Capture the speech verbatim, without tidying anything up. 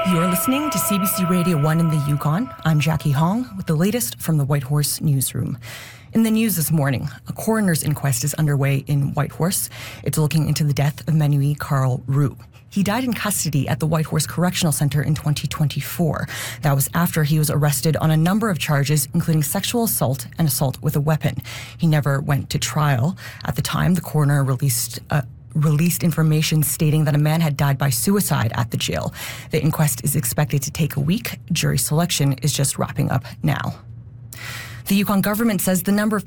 You're listening to C B C Radio one in the Yukon. I'm Jackie Hong with the latest from the Whitehorse newsroom. In the news this morning, a coroner's inquest is underway in Whitehorse. It's looking into the death of Manui Carl Roux. He died in custody at the Whitehorse Correctional Centre in twenty twenty-four. That was after he was arrested on a number of charges, including sexual assault and assault with a weapon. He never went to trial. At the time, the coroner released a released information stating that a man had died by suicide at the jail. The inquest is expected to take a week. Jury selection is just wrapping up now. The Yukon government says the number of